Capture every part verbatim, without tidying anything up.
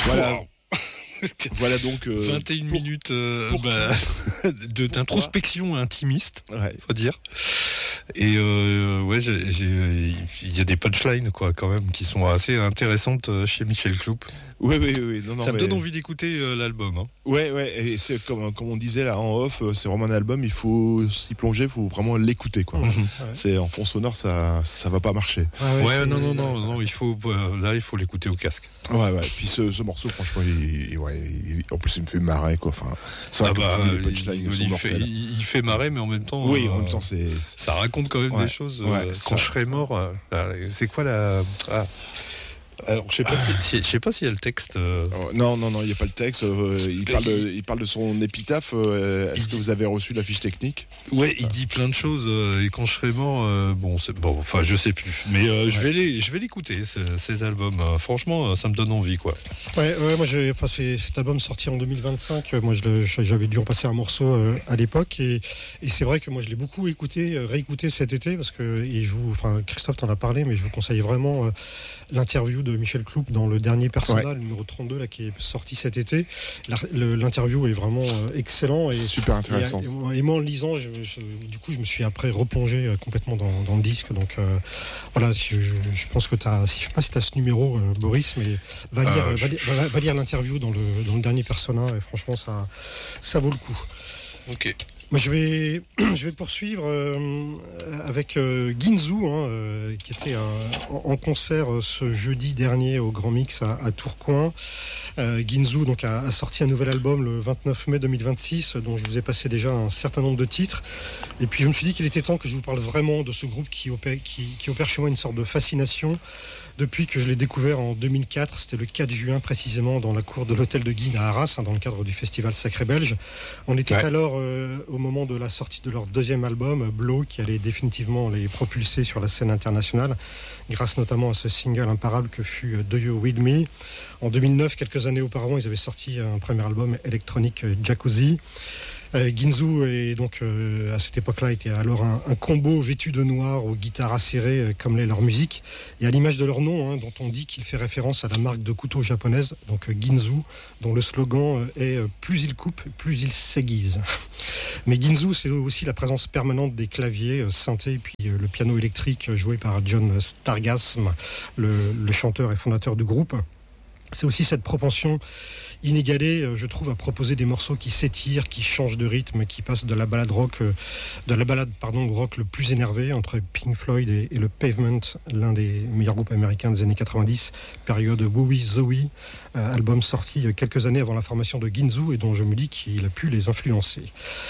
Voilà. Voilà donc euh, vingt et une pour, minutes euh, pour bah, de, d'introspection intimiste, ouais. faut dire. Et euh, ouais, j'ai, j'ai, il y a des punchlines quoi, quand même, qui sont assez intéressantes chez Michel Cloup. Oui, oui, oui. Non, non, ça me mais... donne envie d'écouter euh, l'album. Hein. Ouais, ouais. Et c'est comme, comme on disait là en off, c'est vraiment un album. Il faut s'y plonger, il faut vraiment l'écouter, quoi. Mmh. Ouais. C'est en fond sonore, ça, ça va pas marcher. Ah ouais, ouais non, non, non, non. Il faut là, il faut l'écouter au casque. Ouais, ouais. Puis ce, ce morceau, franchement, il, il, ouais, il, en plus, il me fait marrer, quoi. Enfin, c'est vrai ah que bah, les punchlines il, sont il, mortels. fait, il, il fait marrer, mais en même temps, oui, euh, en même temps, c'est, ça raconte quand même ouais, des choses. Ouais, euh, ça, quand je serai mort, euh, c'est quoi la ah. Alors, je sais pas si, je sais pas s'il y a le texte. Euh... Oh, non, non, non, il n'y a pas le texte. Euh, il, parle de, il parle de son épitaphe. Euh, est-ce il que dit... vous avez reçu la fiche technique ? Ouais, il dit plein de choses. Euh, et quand je serai mort, euh, bon, c'est bon. Enfin, je sais plus. Mais euh, ouais. je vais les, je vais l'écouter ce, cet album. Euh, franchement, ça me donne envie, quoi. Ouais, ouais, moi, j'ai, enfin, c'est cet album sorti en deux mille vingt-cinq. Moi, je le, j'avais dû en passer un morceau euh, à l'époque, et, et c'est vrai que moi, je l'ai beaucoup écouté, réécouté cet été, parce que et je vous, enfin, Christophe t'en a parlé, mais je vous conseille vraiment euh, l'interview de Michel Cloup dans le dernier Persona, ouais. le numéro trente-deux, là, qui est sorti cet été. La, le, l'interview est vraiment euh, excellent et super intéressant. Et, et, et moi, en le lisant, je, je, du coup, je me suis après replongé euh, complètement dans, dans le disque. Donc euh, voilà, je, je, je pense que t'as, si je sais pas si t'as ce numéro, euh, Boris, mais va lire, euh, va, je... va, va lire l'interview dans le dans le dernier Persona et franchement, ça ça vaut le coup. Ok. Moi, je vais, je vais poursuivre euh, avec euh, Ginzu, hein, euh, qui était euh, en concert euh, ce jeudi dernier au Grand Mix à, à Tourcoing. Euh, Ginzu donc, a, a sorti un nouvel album le vingt-neuf mai deux mille vingt-six, dont je vous ai passé déjà un certain nombre de titres. Et puis, je me suis dit qu'il était temps que je vous parle vraiment de ce groupe qui opère, qui, qui opère chez moi une sorte de fascination. Depuis que je l'ai découvert en deux mille quatre, c'était le quatre juin précisément, dans la cour de l'hôtel de Guines à Arras, hein, dans le cadre du festival Sacré Belge. On était ouais. alors euh, au moment de la sortie de leur deuxième album, Blow, qui allait définitivement les propulser sur la scène internationale, grâce notamment à ce single imparable que fut Do You With Me. En deux mille neuf, quelques années auparavant, ils avaient sorti un premier album électronique, Jacuzzi. Euh, Ginzu est donc euh, à cette époque-là était alors un, un combo vêtu de noir aux guitares acérées euh, comme l'est leur musique, et à l'image de leur nom, hein, dont on dit qu'il fait référence à la marque de couteaux japonaise, donc euh, Ginzu, dont le slogan euh, est euh, plus il coupe, plus il s'aiguise. Mais Ginzu, c'est aussi la présence permanente des claviers, euh, synthés, et puis euh, le piano électrique joué par John Stargasm, le, le chanteur et fondateur du groupe. C'est aussi cette propension inégalée, je trouve, à proposer des morceaux qui s'étirent, qui changent de rythme, qui passent de la balade rock, de la balade pardon rock le plus énervé entre Pink Floyd et, et le Pavement, l'un des meilleurs groupes américains des années quatre-vingt-dix, période Wowie Zowie, euh, album sorti quelques années avant la formation de Ginzu et dont je me dis qu'il a pu les influencer.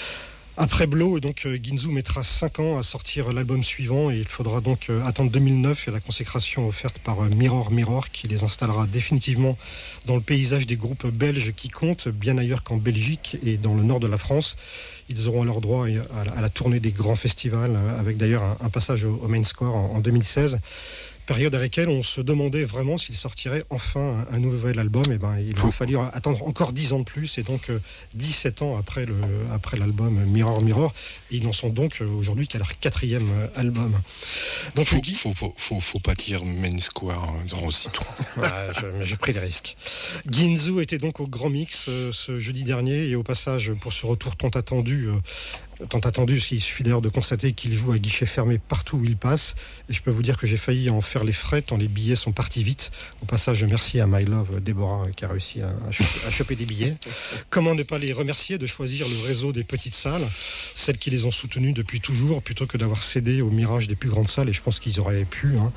Après Blow, donc, Ginzu mettra cinq ans à sortir l'album suivant, et il faudra donc attendre deux mille neuf et la consécration offerte par Mirror Mirror qui les installera définitivement dans le paysage des groupes belges qui comptent, bien ailleurs qu'en Belgique et dans le nord de la France. Ils auront alors droit à la tournée des grands festivals, avec d'ailleurs un passage au Main Score en deux mille seize. Période à laquelle on se demandait vraiment s'il sortirait enfin un, un nouvel album. Et ben, il a fallu attendre encore dix ans de plus, et donc euh, dix-sept ans après, le, après l'album Mirror Mirror. Et ils n'en sont donc euh, aujourd'hui qu'à leur quatrième euh, album. Donc, faut, Guy... faut, faut, faut, faut pas dire Main Square dans aussitôt. Ouais, je, j'ai pris des risques. Ginzu était donc au Grand Mix euh, ce jeudi dernier, et au passage, pour ce retour tant attendu, euh, tant attendu, il suffit d'ailleurs de constater qu'il joue à guichet fermé partout où il passe, et je peux vous dire que j'ai failli en faire les frais tant les billets sont partis vite. Au passage, merci à My Love Déborah qui a réussi à, à, choper, à choper des billets. Comment ne pas les remercier de choisir le réseau des petites salles, celles qui les ont soutenues depuis toujours, plutôt que d'avoir cédé au mirage des plus grandes salles, et je pense qu'ils auraient pu, hein,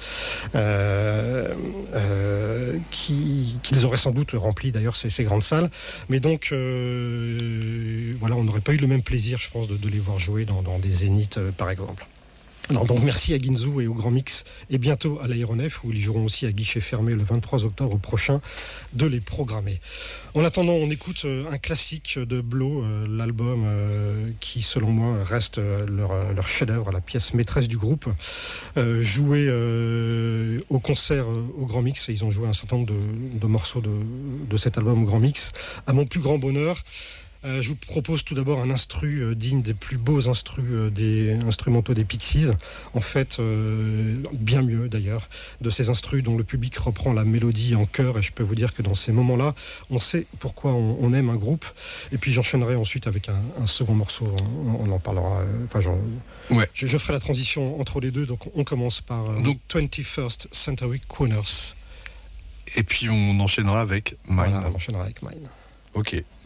euh, euh, qui, qu'ils auraient sans doute rempli d'ailleurs ces, ces grandes salles. Mais donc, euh, voilà, on n'aurait pas eu le même plaisir, je pense, de, de les voir jouer dans, dans des zéniths, euh, par exemple. Alors donc merci à Ginzu et au Grand Mix, et bientôt à l'Aéronef où ils joueront aussi à guichet fermé le vingt-trois octobre prochain, de les programmer. En attendant, on écoute un classique de Blow, euh, l'album euh, qui selon moi reste leur, leur chef-d'œuvre, la pièce maîtresse du groupe, euh, joué euh, au concert euh, au Grand Mix. Ils ont joué un certain nombre de, de morceaux de, de cet album au Grand Mix, à mon plus grand bonheur. Euh, je vous propose tout d'abord un instru euh, digne des plus beaux instrus euh, des instrumentaux des Pixies. En fait, euh, bien mieux d'ailleurs, de ces instrus dont le public reprend la mélodie en chœur. Et je peux vous dire que dans ces moments-là, on sait pourquoi on, on aime un groupe. Et puis j'enchaînerai ensuite avec un, un second morceau. On, on en parlera. Enfin, euh, ouais. je, je ferai la transition entre les deux. Donc on commence par euh, donc, twenty-first Century Crooners. Et puis on enchaînera avec Mine. Voilà, on enchaînera avec Mine. Ok.